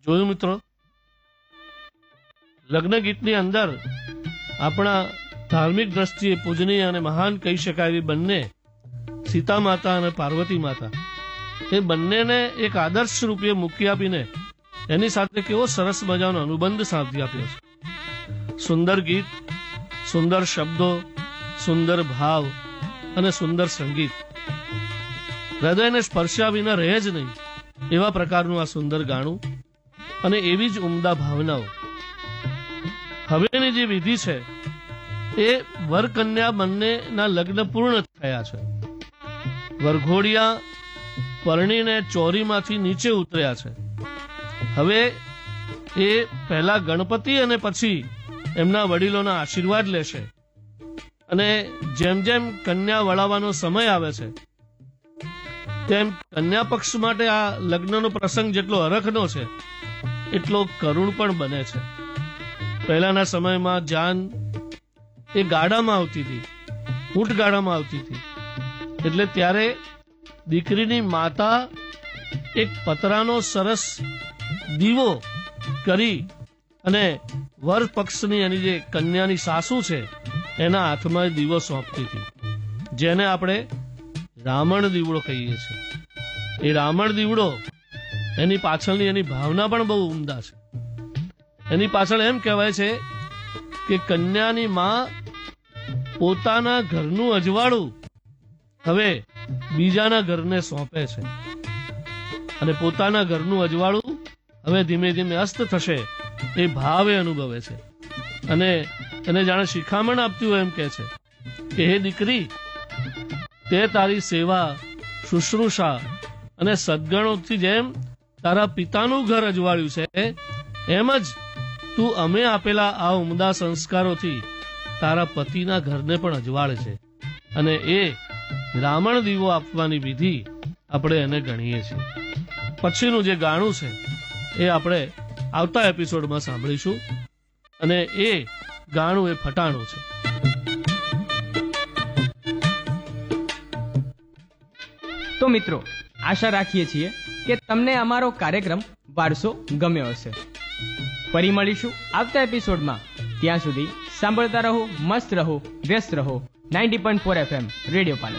જોયું મિત્રો, લગ્ન ગીતની અંદર આપણા ધાર્મિક દ્રષ્ટિએ પૂજનીય અને મહાન કહી શકાય એવી બંને સીતા માતા અને પાર્વતી માતા, એ બંનેને એક આદર્શ રૂપે મૂકી આપીને એની સાથે કેવો સરસ મજાનો અનુબંધ સાધી આપ્યો છે. સુંદર ગીત, સુંદર શબ્દો, સુંદર ભાવ અને સુંદર સંગીત, હૃદયને સ્પર્શ્યા વિના રહે જ નહીં એવા પ્રકારનું આ સુંદર ગાણું અને એવી જ ઉમદા ભાવનાઓ. હવેની જે વિધિ છે એ વર કન્યા બંનેના લગ્ન પૂર્ણ થયા છે. વરઘોડિયા પરણીને ચોરીમાંથી નીચે ઉતર્યા છે. હવે એ પહેલા ગણપતિ અને પછી એમના વડીલોના આશીર્વાદ લેશે અને જેમ જેમ કન્યા વળાવવાનો સમય આવે છે તેમ કન્યા પક્ષ માટે આ લગ્નનો પ્રસંગ જેટલો હરખનો છે એટલો કરુણ પણ બને છે. પહેલાના સમયમાં જાન એ ગાડામાં આવતી હતી, ઊંટ ગાડામાં આવતી હતી, એટલે ત્યારે દીકરીની માતા એક પતરાનો સરસ દીવો કરી અને વર પક્ષની એની જે કન્યાની સાસુ છે એના હાથમાં દીવો સોંપતી હતી, જેને આપણે રામણ દીવડો કહીએ છીએ. એ રામણ દીવડો એની પાછળની એની ભાવના પણ બહુ ઉમદા છે. એની પાછળ એમ કહેવાય છે કે કન્યાની માં પોતાના ઘરનું અજવાળું હવે બીજાના ઘરને સોંપે છે અને પોતાના ઘરનું અજવાળું હવે ધીમે ધીમે અસ્ત થશે એ ભાવ એ અનુભવે છે અને એને જાણે શિખામણ આપતી હોય એમ કહે છે કે હે દીકરી, તે તારી સેવા, શુશ્રૂષા અને સદગણોથી જેમ તારા પિતાનું ઘર અજવાળ્યું છે એમ જ તું અમે આપેલા આ ઉમદા સંસ્કારોથી તારા પતિના ઘરને પણ અજવાળે છે. અને એ રામણ દીવો આપવાની વિધિ આપણે એને ગણીએ છીએ. પછીનું જે ગાણું છે એ આપણે આવતા એપિસોડમાં સાંભળીશું અને એ ગાણું એ ફટાણું છે. તો મિત્રો, આશા રાખીએ છીએ કે તમને અમારો કાર્યક્રમ વારસો ગમ્યો હશે. ફરી મળીશું આવતા એપિસોડમાં. ત્યાં સુધી સાંભળતા રહો, મસ્ત રહો, વ્યસ્ત રહો. 90.4 FM રેડિયો પાલન.